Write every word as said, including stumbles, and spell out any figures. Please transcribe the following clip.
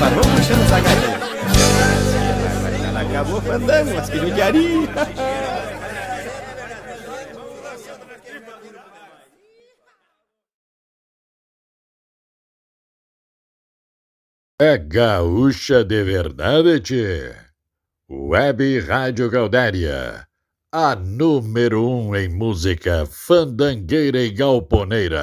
mas vamos puxando essa gaita aí. Acabou o fandango, mas que judiaria. É gaúcha de verdade, tchê. Web Rádio Gaudéria, a número um em música fandangueira e galponeira.